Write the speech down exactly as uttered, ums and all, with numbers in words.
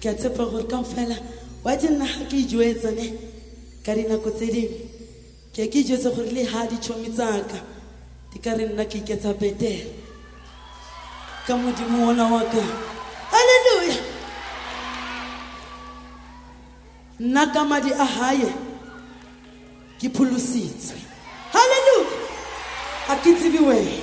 ke a tshepa gore ka fela wa dinna ga ke ijwetsa ne ka dinako tse dingwe ke ke ijwetsa gore le ha ditšhomi tsaka di ka re nna ke iketsa betere ka modimo ona wa ka. Haleluya. Nna ka madi a hae ke pholositswe. Haleluya. Ha ke tsebe wena.